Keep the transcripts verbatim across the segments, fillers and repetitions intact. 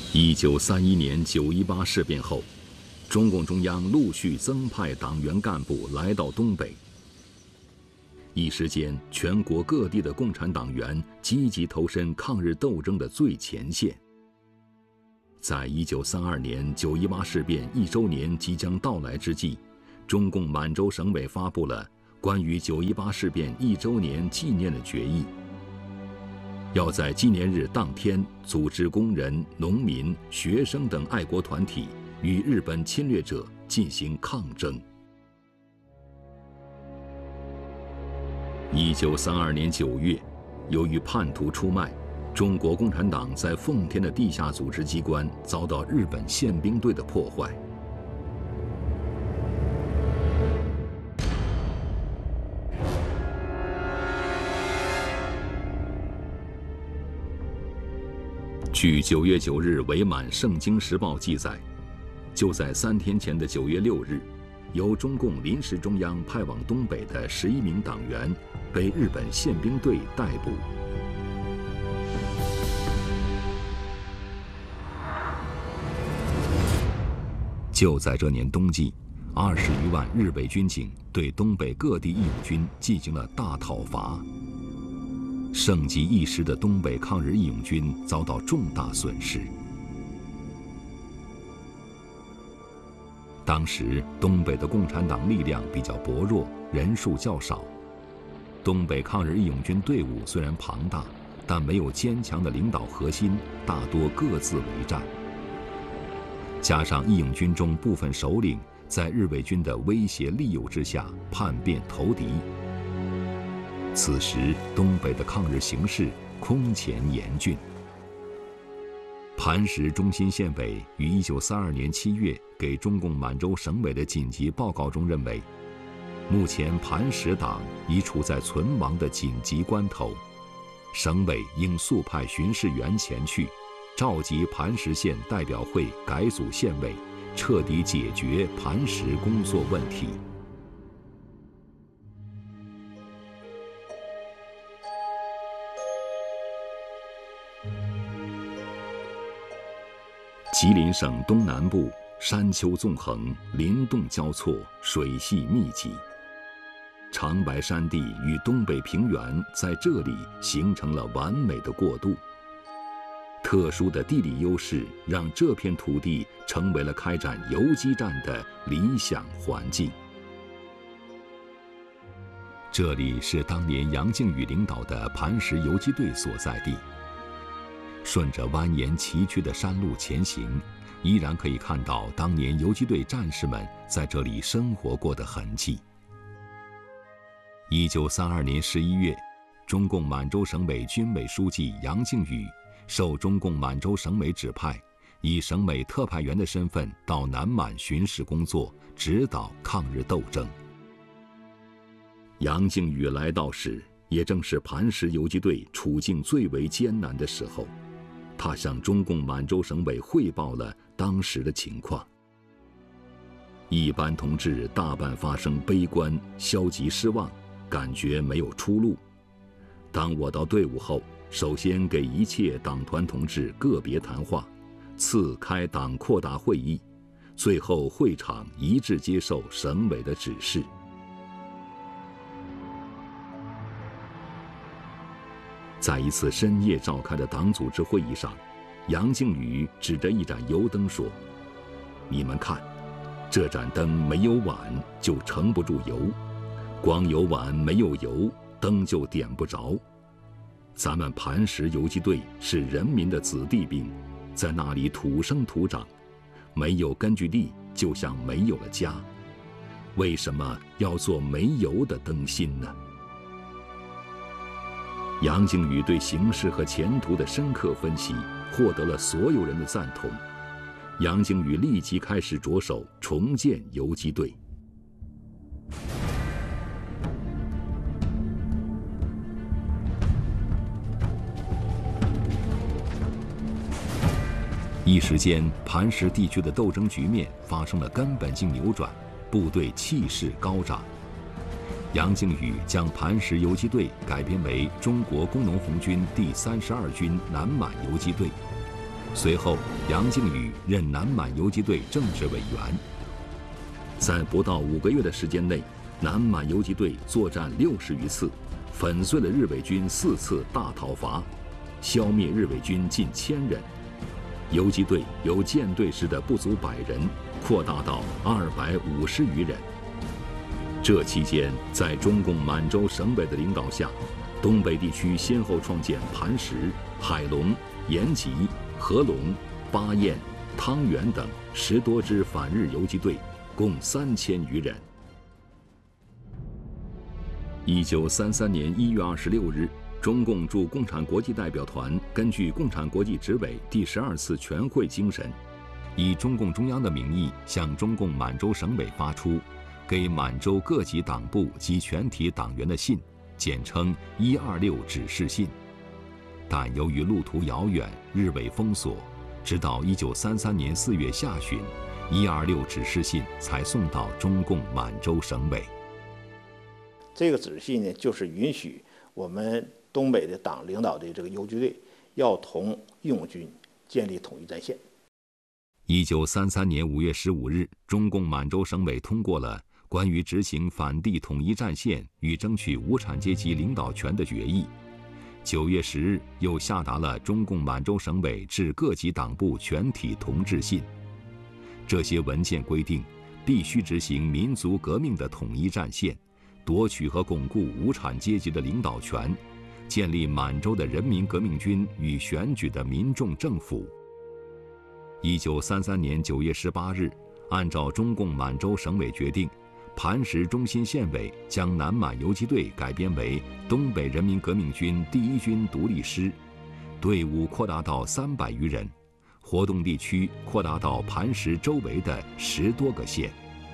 一九三一年九一八事变后，中共中央陆续增派党员干部来到东北。一时间，全国各地的共产党员积极投身抗日斗争的最前线。在一九三二年九一八事变一周年即将到来之际，中共满洲省委发布了关于九一八事变一周年纪念的决议。要在纪念日当天组织工人、农民、学生等爱国团体与日本侵略者进行抗争。一九三二年九月，由于叛徒出卖，中国共产党在奉天的地下组织机关遭到日本宪兵队的破坏。据九月九日伪满《圣经时报》记载，就在三天前的九月六日，由中共临时中央派往东北的十一名党员被日本宪兵队逮捕。就在这年冬季，二十余万日伪军警对东北各地义勇军进行了大讨伐。盛极一时的东北抗日义勇军遭到重大损失。当时东北的共产党力量比较薄弱，人数较少。东北抗日义勇军队伍虽然庞大，但没有坚强的领导核心，大多各自为战。加上义勇军中部分首领在日伪军的威胁利诱之下叛变投敌。此时，东北的抗日形势空前严峻。磐石中心县委于一九三二年七月给中共满洲省委的紧急报告中认为，目前磐石党已处在存亡的紧急关头，省委应速派巡视员前去，召集磐石县代表会改组县委，彻底解决磐石工作问题。吉林省东南部山丘纵横，林洞交错，水系密集。长白山地与东北平原在这里形成了完美的过渡。特殊的地理优势让这片土地成为了开展游击战的理想环境。这里是当年杨靖宇领导的磐石游击队所在地。顺着蜿蜒崎岖的山路前行，依然可以看到当年游击队战士们在这里生活过的痕迹。一九三二年十一月，中共满洲省委军委书记杨靖宇受中共满洲省委指派，以省委特派员的身份到南满巡视工作，指导抗日斗争。杨靖宇来到时，也正是磐石游击队处境最为艰难的时候。他向中共满洲省委汇报了当时的情况。一般同志大半发生悲观、消极、失望，感觉没有出路。当我到队伍后，首先给一切党团同志个别谈话，次开党扩大会议，最后会场一致接受省委的指示。在一次深夜召开的党组织会议上，杨靖宇指着一盏油灯说：“你们看，这盏灯没有碗就盛不住油，光有碗没有油，灯就点不着。咱们磐石游击队是人民的子弟兵，在那里土生土长，没有根据地，就像没有了家。为什么要做没油的灯芯呢？”杨靖宇对形势和前途的深刻分析，获得了所有人的赞同。杨靖宇立即开始着手重建游击队。一时间，磐石地区的斗争局面发生了根本性扭转，部队气势高涨。杨靖宇将磐石游击队改编为中国工农红军第三十二军南满游击队， 随后，杨靖宇任南满游击队政治委员。在不到五个月的时间内，南满游击队作战六十余次，粉碎了日伪军四次大讨伐，消灭日伪军近千人。游击队由舰队时的不足百人，扩大到二百五十余人。这期间，在中共满洲省委的领导下，东北地区先后创建磐石、海龙、延吉、合龙、巴彦、汤原等十多支反日游击队，共三千余人。一九三三年一月二十六日，中共驻共产国际代表团根据共产国际执委第十二次全会精神，以中共中央的名义向中共满洲省委发出给满洲各级党部及全体党员的信，简称一二六指示信。但由于路途遥远，日伪封锁，直到一九三三年四月下旬，一二六指示信才送到中共满洲省委。 这个指示信呢，就是允许我们东北的党领导的这个游击队要同义勇军建立统一战线。 一九三三年五月十五日，中共满洲省委通过了关于执行反帝统一战线与争取无产阶级领导权的决议。九月十日，又下达了中共满洲省委致各级党部全体同志信。这些文件规定，必须执行民族革命的统一战线，夺取和巩固无产阶级的领导权，建立满洲的人民革命军与选举的民众政府。一九三三年九月十八日，按照中共满洲省委决定，磐石中心县委将南满游击队改编为东北人民革命军第一军独立师，队伍扩大到三百余人，活动地区扩大到磐石周围的十多个县。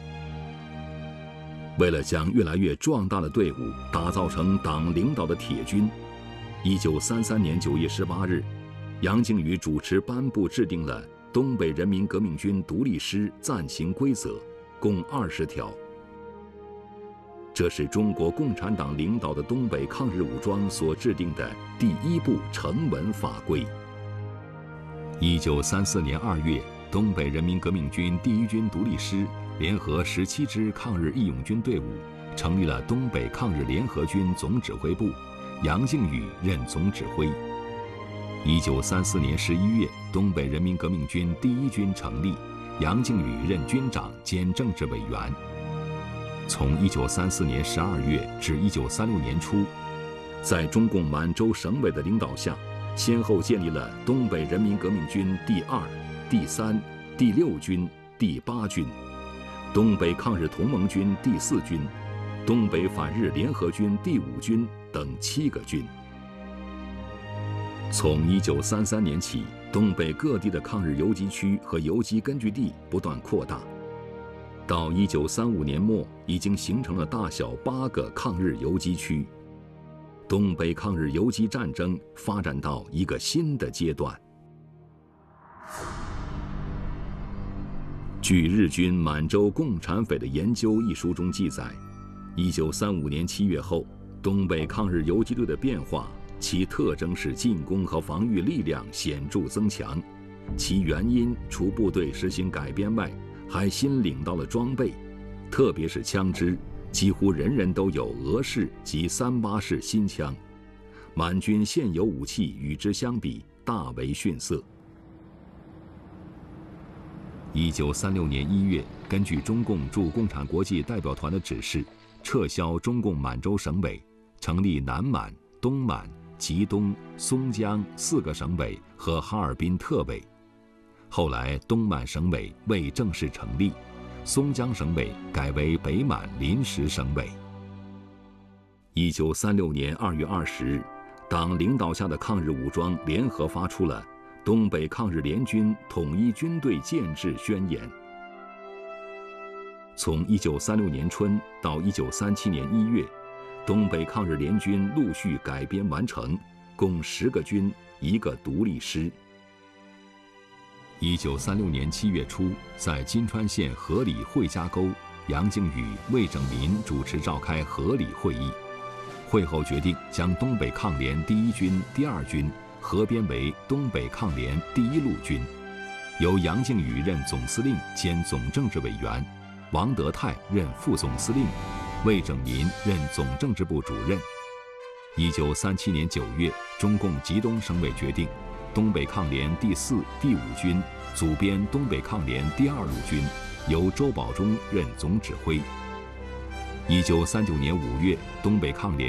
为了将越来越壮大的队伍打造成党领导的铁军，一九三三年九月十八日，杨靖宇主持颁布制定了东北人民革命军独立师暂行规则，共二十条。这是中国共产党领导的东北抗日武装所制定的第一部成文法规。一九三四年二月，东北人民革命军第一军独立师联合十七支抗日义勇军队伍，成立了东北抗日联合军总指挥部，杨靖宇任总指挥。一九三四年十一月，东北人民革命军第一军成立，杨靖宇任军长兼政治委员。从一九三四年十二月至一九三六年初，在中共满洲省委的领导下，先后建立了东北人民革命军第二、第三、第六军、第八军，东北抗日同盟军第四军，东北反日联合军第五军等七个军。从一九三三年起，东北各地的抗日游击区和游击根据地不断扩大，到一九三五年末，已经形成了大小八个抗日游击区。东北抗日游击战争发展到一个新的阶段。据日军满洲共产匪的研究一书中记载，一九三五年七月后，东北抗日游击队的变化，其特征是进攻和防御力量显著增强。其原因除部队实行改编外，还新领到了装备，特别是枪支，几乎人人都有俄式及三八式新枪。满军现有武器与之相比，大为逊色。一九三六年一月，根据中共驻共产国际代表团的指示，撤销中共满洲省委，成立南满、东满、吉东、松江四个省委和哈尔滨特委。后来，东满省委未正式成立，松江省委改为北满临时省委。一九三六年二月二十日，党领导下的抗日武装联合发出了《东北抗日联军统一军队建制宣言》。从一九三六年春到一九三七年一月，东北抗日联军陆续改编完成，共十个军，一个独立师。一九三六年七月初，在金川县河里会家沟，杨靖宇、魏拯民主持召开河里会议。会后决定将东北抗联第一军、第二军合编为东北抗联第一路军，由杨靖宇任总司令兼总政治委员，王德泰任副总司令，魏拯民任总政治部主任。一九三七年九月，中共吉东省委决定，东北抗联第四、第五军组编东北抗联第二路军，由周保中任总指挥。一九三九年五月，东北抗联